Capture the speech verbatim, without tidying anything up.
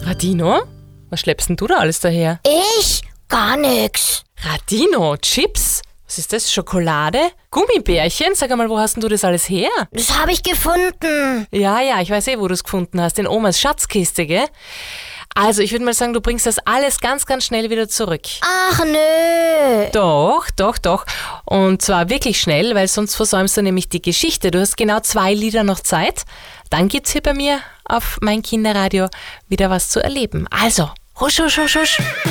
Radino? Was schleppst denn du da alles daher? Ich? Gar nix. Radino, Chips? Was ist das? Schokolade? Gummibärchen? Sag einmal, wo hast denn du das alles her? Das habe ich gefunden. Ja, ja, ich weiß eh, wo du es gefunden hast. In Omas Schatzkiste, gell? Also, ich würde mal sagen, du bringst das alles ganz, ganz schnell wieder zurück. Ach nö. Doch, doch, doch. Und zwar wirklich schnell, weil sonst versäumst du nämlich die Geschichte. Du hast genau zwei Lieder noch Zeit. Dann gibt's hier bei mir auf mein Kinderradio wieder was zu erleben. Also, husch, husch, husch, husch.